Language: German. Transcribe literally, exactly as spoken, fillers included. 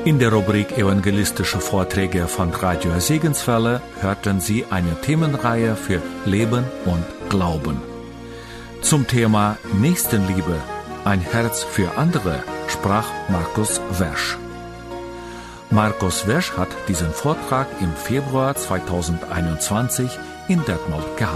In der Rubrik Evangelistische Vorträge von Radio Segenswelle hörten Sie eine Themenreihe für Leben und Glauben. Zum Thema Nächstenliebe, ein Herz für andere, sprach Markus Wersch. Markus Wersch hat diesen Vortrag im Februar zweitausendeinundzwanzig in Detmold gehalten.